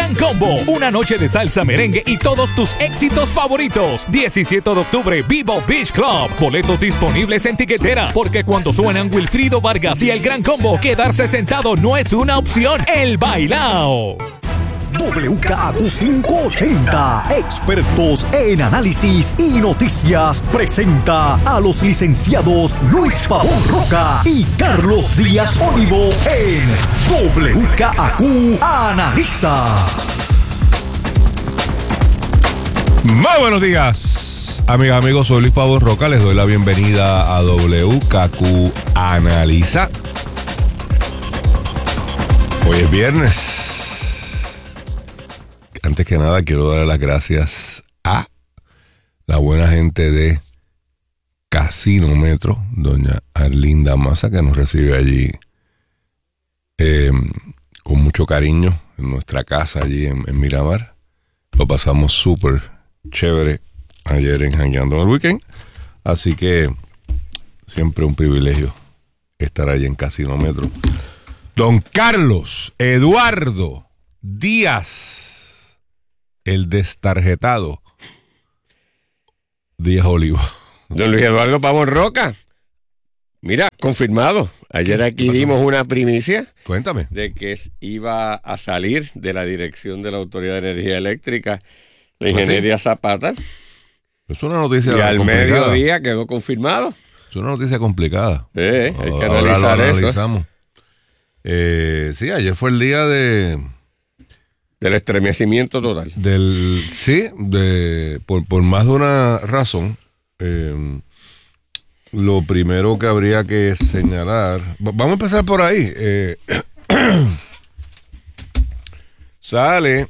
Gran Combo. Una noche de salsa, merengue y todos tus éxitos favoritos. 17 de octubre, Vivo Beach Club. Boletos disponibles en tiquetera. Porque cuando suenan Wilfrido Vargas y el Gran Combo, quedarse sentado no es una opción. El bailao. WKAQ 580, expertos en análisis y noticias, presenta a los licenciados Luis Pavón Roca y Carlos Díaz Olivo en WKAQ Analiza. Muy buenos días, amigas, amigos, soy Luis Pavón Roca, les doy la bienvenida a WKAQ Analiza. Hoy es viernes. Antes que nada, quiero dar las gracias a la buena gente de Casino Metro, doña Arlinda Maza, que nos recibe allí con mucho cariño en nuestra casa allí en Miramar. Lo pasamos súper chévere ayer en Jangueando en el Weekend. Así que siempre un privilegio estar allí en Casino Metro. Don Carlos Eduardo Díaz, el destarjetado Díaz Olivo. Don Luis Eduardo Pavón Roca. Mira, confirmado. Ayer aquí dimos una primicia. Cuéntame. De que iba a salir de la dirección de la Autoridad de Energía Eléctrica la ingeniería Zapata. Es una noticia y al complicada. mediodía quedó confirmado. Es una noticia complicada. Hay que Ahora analizar lo eso. analizamos. Sí, ayer fue el día Del estremecimiento total. Por más de una razón. Lo primero que habría que señalar, vamos a empezar por ahí. Sale,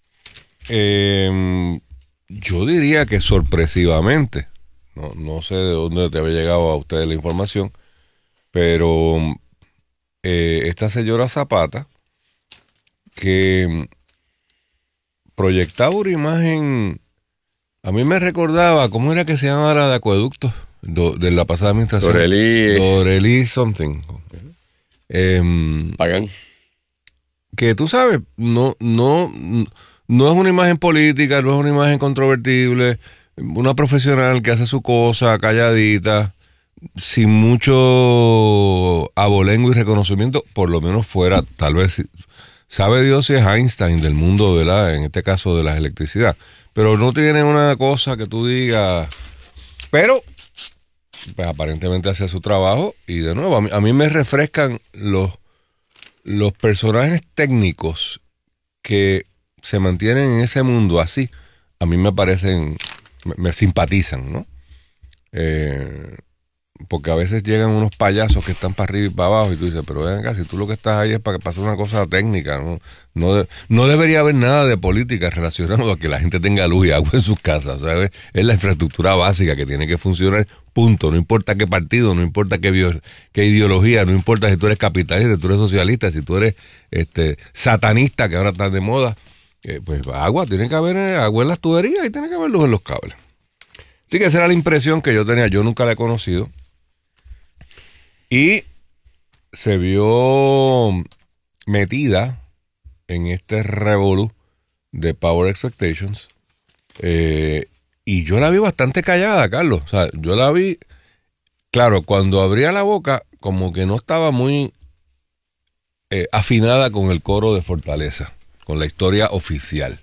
yo diría que sorpresivamente, no sé de dónde te había llegado a ustedes la información, pero esta señora Zapata, que proyectaba una imagen, a mí me recordaba, ¿cómo era que se llamaba la de acueductos de la pasada administración? Dorelí something. Pagan. Que tú sabes, no es una imagen política, no es una imagen controvertible, una profesional que hace su cosa calladita, sin mucho abolengo y reconocimiento, por lo menos fuera, tal vez, sabe Dios si es Einstein del mundo, ¿verdad? En este caso de la electricidad. Pero no tiene una cosa que tú digas. Pero, pues aparentemente hace su trabajo. Y de nuevo, a mí me refrescan los personajes técnicos que se mantienen en ese mundo así. A mí me parecen, me simpatizan, ¿no? Porque a veces llegan unos payasos que están para arriba y para abajo y tú dices, pero ven acá, si tú lo que estás ahí es para que pase una cosa técnica, no debería haber nada de política relacionado a que la gente tenga luz y agua en sus casas, ¿sabes? Es la infraestructura básica que tiene que funcionar, punto. No importa qué partido, no importa qué ideología, no importa si tú eres capitalista, si tú eres socialista, si tú eres satanista, que ahora está de moda, pues agua, tiene que haber agua en las tuberías y tiene que haber luz en los cables. Así que esa era la impresión que yo tenía, yo nunca la he conocido. Y se vio metida en este revolú de Power Expectations. Y yo la vi bastante callada, Carlos. O sea, yo la vi, claro, cuando abría la boca, como que no estaba muy afinada con el coro de Fortaleza, con la historia oficial.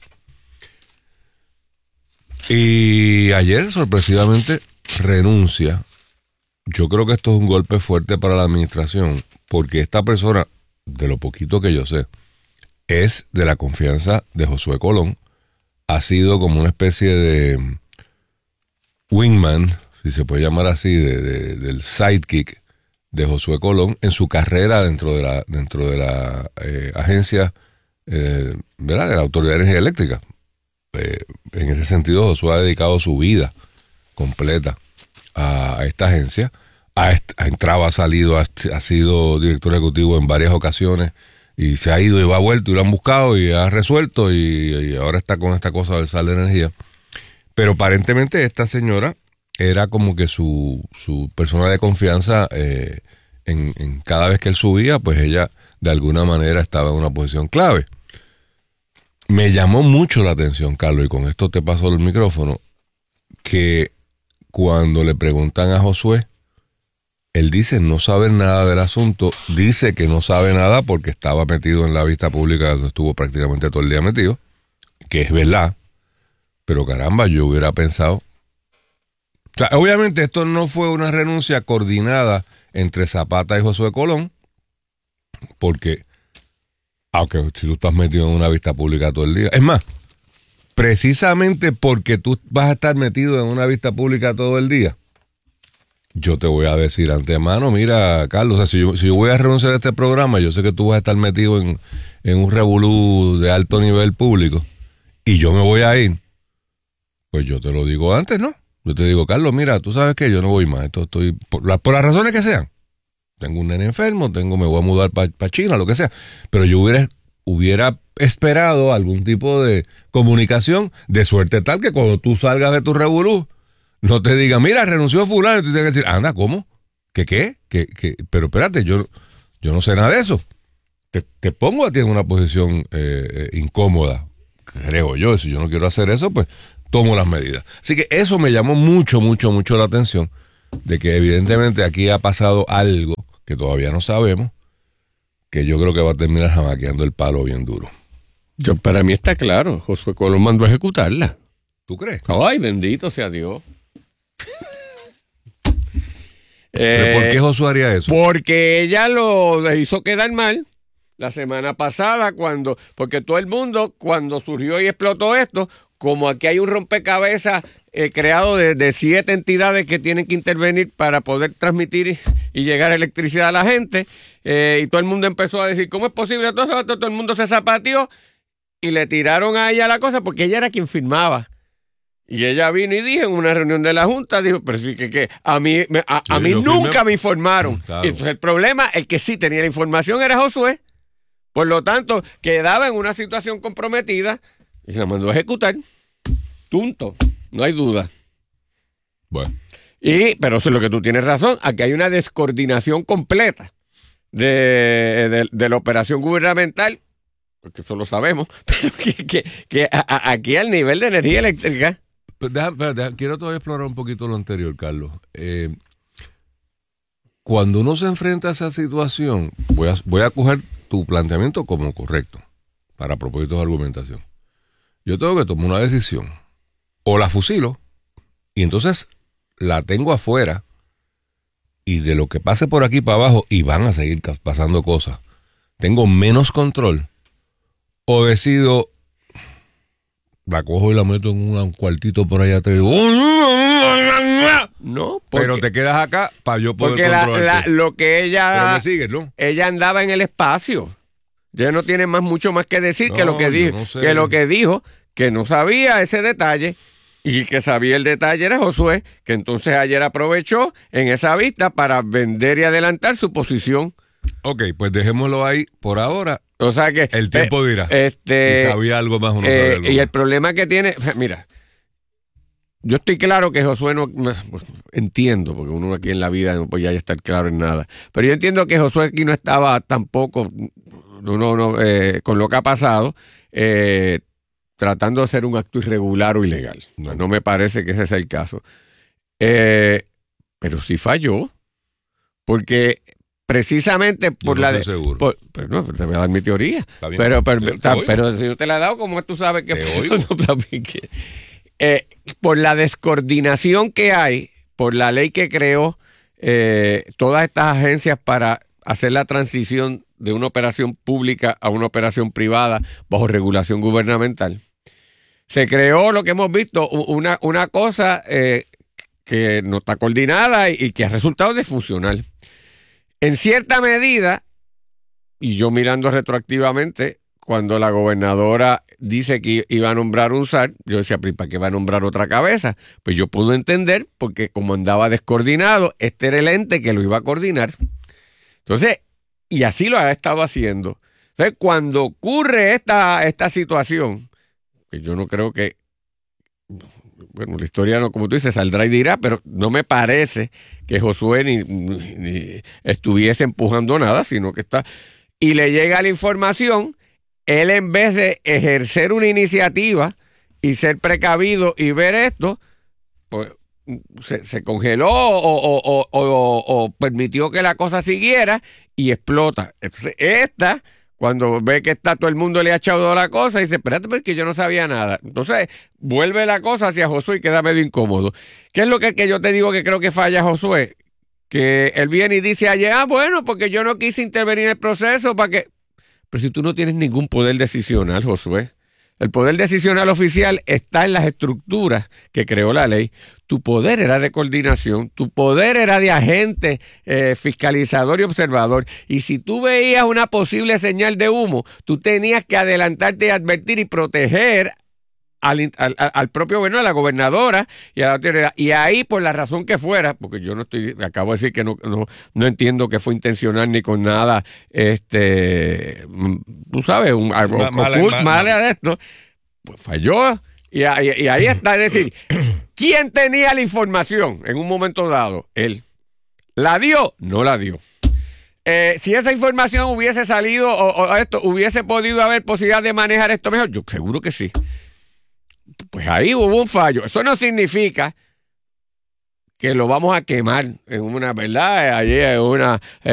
Y ayer, sorpresivamente, renuncia. Yo creo que esto es un golpe fuerte para la administración, porque esta persona, de lo poquito que yo sé, es de la confianza de Josué Colón. Ha sido como una especie de wingman, si se puede llamar así, del sidekick de Josué Colón en su carrera dentro de la agencia, ¿verdad?, de la Autoridad de Energía Eléctrica. En ese sentido, Josué ha dedicado su vida completa a esta agencia. Ha entrado, ha salido, ha sido director ejecutivo en varias ocasiones y se ha ido y va vuelto y lo han buscado y ha resuelto y ahora está con esta cosa del sal de energía. Pero aparentemente esta señora era como que su persona de confianza. En cada vez que él subía, pues ella de alguna manera estaba en una posición clave. me llamó mucho la atención, Carlos, y con esto te paso el micrófono, que cuando le preguntan a Josué, él dice no saber nada del asunto, dice que no sabe nada porque estaba metido en la vista pública, donde estuvo prácticamente todo el día metido, que es verdad, pero caramba, yo hubiera pensado... O sea, obviamente esto no fue una renuncia coordinada entre Zapata y Josué Colón, porque, aunque si tú estás metido en una vista pública todo el día, es más, precisamente porque tú vas a estar metido en una vista pública todo el día, yo te voy a decir antemano, mira, Carlos, o sea, si yo voy a renunciar a este programa, yo sé que tú vas a estar metido en un revolú de alto nivel público, y yo me voy a ir, pues yo te lo digo antes, ¿no? Yo te digo, Carlos, mira, tú sabes que yo no voy más, estoy por las razones que sean. Tengo un nene enfermo, me voy a mudar para China, lo que sea. Pero yo hubiera esperado algún tipo de comunicación de suerte tal que cuando tú salgas de tu revolú, no te digan, mira, renunció fulano, y tú tienes que decir, anda, ¿cómo? ¿Qué? Pero espérate, yo no sé nada de eso. Te pongo a ti en una posición incómoda, creo yo. Si yo no quiero hacer eso, pues tomo las medidas. Así que eso me llamó mucho la atención, de que evidentemente aquí ha pasado algo que todavía no sabemos, que yo creo que va a terminar jamaqueando el palo bien duro. Para mí está claro, Josué Colón mandó a ejecutarla. ¿Tú crees? Ay, bendito sea Dios. ¿Pero por qué Josué haría eso? Porque ella lo hizo quedar mal la semana pasada, porque todo el mundo, cuando surgió y explotó esto, como aquí hay un rompecabezas creado de 7 entidades que tienen que intervenir para poder transmitir y llegar electricidad a la gente, y todo el mundo empezó a decir, ¿cómo es posible todo esto? Todo el mundo se zapateó y le tiraron a ella la cosa porque ella era quien firmaba. Y ella vino y dijo en una reunión de la Junta, dijo, pero sí que a mí nunca me informaron. Claro. Y entonces el problema, el que sí tenía la información era Josué. Por lo tanto, quedaba en una situación comprometida y se la mandó a ejecutar. Punto. No hay duda. Bueno. Pero eso es lo que tú tienes razón. Aquí hay una descoordinación completa de la operación gubernamental, porque eso lo sabemos, pero que aquí al nivel de energía eléctrica. Quiero todavía explorar un poquito lo anterior, Carlos. Cuando uno se enfrenta a esa situación, voy a coger tu planteamiento como correcto, para propósitos de argumentación. Yo tengo que tomar una decisión. O la fusilo, y entonces la tengo afuera, y de lo que pase por aquí para abajo, y van a seguir pasando cosas, tengo menos control. O decido, la cojo y la meto en un cuartito por allá atrás. No, pero te quedas acá para yo poder controlarte. Lo que ella... Pero me sigues, ¿no? Ella andaba en el espacio. Ya no tiene mucho más que decir que lo que dijo. No sé. Que lo que dijo, que no sabía ese detalle, y el que sabía el detalle era Josué, que entonces ayer aprovechó en esa vista para vender y adelantar su posición. Ok, pues dejémoslo ahí por ahora. O sea que el tiempo dirá si sabía algo más o no sabía algo y más. el problema que tiene, mira, yo estoy claro que Josué no, entiendo, porque uno aquí en la vida no podía estar claro en nada, pero yo entiendo que Josué aquí no estaba tampoco con lo que ha pasado, tratando de hacer un acto irregular o ilegal. No me parece que ese sea el caso. Pero sí falló, porque precisamente por yo no estoy seguro. No, te voy a dar mi teoría. Está bien. Pero si yo te la he dado, ¿cómo tú sabes que... Te oigo. Por la descoordinación que hay, por la ley que creó todas estas agencias para hacer la transición de una operación pública a una operación privada bajo regulación gubernamental, se creó lo que hemos visto, una cosa que no está coordinada y que ha resultado disfuncional. En cierta medida, y yo mirando retroactivamente, cuando la gobernadora dice que iba a nombrar un SAR, yo decía, ¿para qué va a nombrar otra cabeza? Pues yo pude entender, porque como andaba descoordinado, este era el ente que lo iba a coordinar. Entonces, y así lo ha estado haciendo. Entonces, cuando ocurre esta situación, que yo no creo que, bueno, la historia, no, como tú dices, saldrá y dirá, pero no me parece que Josué ni estuviese empujando nada, sino que está... Y le llega la información él en vez de ejercer una iniciativa y ser precavido y ver esto, pues se congeló o permitió que la cosa siguiera y explota. Entonces, cuando ve que está todo el mundo le ha echado la cosa, dice, espérate, porque yo no sabía nada. Entonces, vuelve la cosa hacia Josué y queda medio incómodo. ¿Qué es lo que yo te digo que creo que falla Josué? Que él viene y dice ayer, bueno, porque yo no quise intervenir en el proceso para que... Pero si tú no tienes ningún poder decisional, Josué, el poder decisional oficial está en las estructuras que creó la ley. Tu poder era de coordinación, tu poder era de agente fiscalizador y observador. Y si tú veías una posible señal de humo, tú tenías que adelantarte y advertir y proteger al propio gobierno, a la gobernadora y a la autoridad. Y ahí, por la razón que fuera, porque yo acabo de decir que no entiendo que fue intencional ni con nada, tú sabes, mal de esto, pues falló. Y ahí está, es decir, ¿quién tenía la información en un momento dado? Él. ¿La dio? No la dio. Si esa información hubiese salido o esto, hubiese podido haber posibilidad de manejar esto mejor, yo seguro que sí. Pues ahí hubo un fallo. Eso no significa que lo vamos a quemar en una, ¿verdad? Allí en una